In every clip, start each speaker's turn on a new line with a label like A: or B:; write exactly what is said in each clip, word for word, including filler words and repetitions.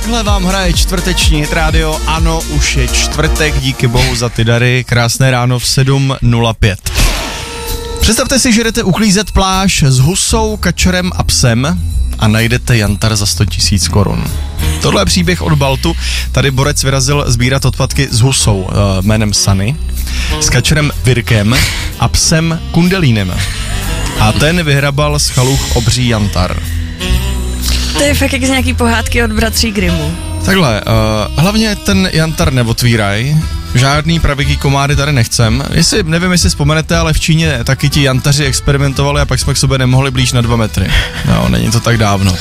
A: takhle vám hraje čtvrteční Hit Radio. Ano, už je čtvrtek, díky bohu za ty dary. Krásné ráno v sedm nula pět. Představte si, že jdete uklízet pláž s husou, kačerem a psem a najdete jantar za sto tisíc korun. Tohle je příběh od Baltu. Tady borec vyrazil sbírat odpadky s husou uh, jménem Sunny, s kačerem Virkem a psem Kundelínem. A ten vyhrabal z chaluch obří jantar.
B: To je fakt jak z nějaký pohádky od bratří Grimmů.
A: Takhle, uh, hlavně ten jantar neotvíraj, žádný pravěký komáry tady nechcem. Jestli, nevím, jestli vzpomenete, ale v Číně taky ti jantaři experimentovali a pak jsme k sobě nemohli blíž na dva metry. No, není to tak dávno.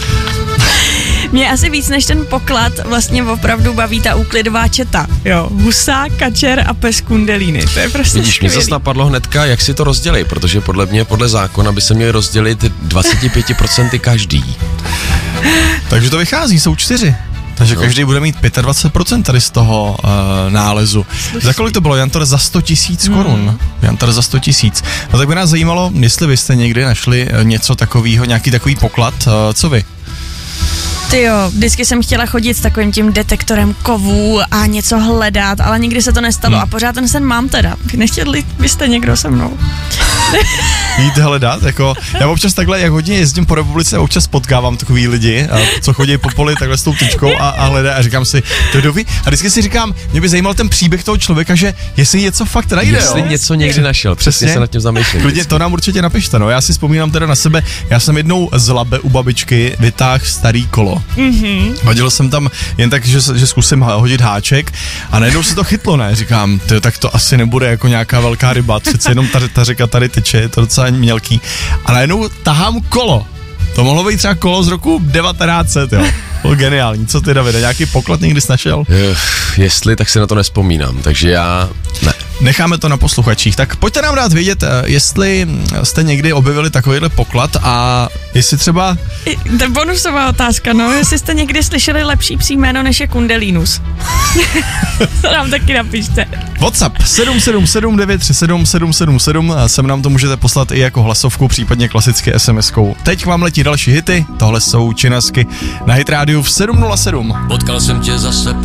B: Mě asi víc než ten poklad vlastně opravdu baví ta úklidová četa. Jo, husa, kačer a pes Kundelíny. To je prostě
C: Vidíš,
B: skvělý.
C: mě zase napadlo hnedka, jak si to rozdělí, protože podle mě, podle zákona by se měli rozdělit dvacet pět procent každý.
A: Takže to vychází, jsou čtyři. Takže no. Každý bude mít dvacet pět procent tady z toho uh, nálezu. Slušný. Za kolik to bylo? Jantar za sto tisíc korun. Hmm. Jantar za sto tisíc. No tak by nás zajímalo, jestli vy jste někdy našli něco takového, nějaký takový poklad. Uh, co vy?
B: Ty jo, vždycky jsem chtěla chodit s takovým tím detektorem kovů a něco hledat, ale nikdy se to nestalo hmm. a pořád ten sen mám teda. Nechtěli byste někdo se mnou?
A: Jít hledat, jako, já občas takhle, jak hodně jezdím po republice, občas potkávám takový lidi, a co chodí po poli takhle s tou tyčkou a, a hledají a říkám si, to doví. A vždycky si říkám, mě by zajímal ten příběh toho člověka, že jestli něco fakt najde,
C: Jestli
A: jo?
C: něco někdy našel, přesně, přesně se nad tím zamýšlím.
A: Klidně to nám určitě napište, no, já si vzpomínám teda na sebe, já jsem jednou z Labe u babičky vytáhl starý kolo. Mm-hmm. Hodil jsem tam jen tak, že, že zkusím hodit háček a najednou se to chytlo, ne, říkám, tyjo, tak to asi nebude jako nějaká velká ryba, přece jenom ta, ta řeka tady teče, je to docela mělký. A najednou tahám kolo. To mohlo být třeba kolo z roku devatenáct set, jo. Bylo geniální. Co ty, Davide, nějaký poklad někdy snašel?
C: Uf, jestli, tak si na to nespomínám, takže já ne.
A: Necháme to na posluchačích. Tak pojďte nám dát vědět, jestli jste někdy objevili takovýhle poklad a jestli třeba...
B: To je bonusová otázka, no, jestli jste někdy slyšeli lepší příjmeno než je Kundelínus. To nám taky napište.
A: WhatsApp sedm sedm sedm devět tři sedm sedm sedm sedm, sem nám to můžete poslat i jako hlasovku, případně klasicky es em eskou. Teď k vám letí další hity, tohle jsou Činasky na Hit Rádiu v sedm nula sedm.
D: Potkal jsem tě zase